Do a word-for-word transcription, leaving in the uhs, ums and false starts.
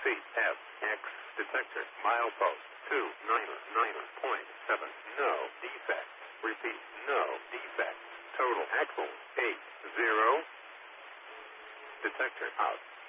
feet. F, X, detector, milepost, two nine nine point seven, no defect. Repeat, no defect. Total axle, eight, zero. Detector out.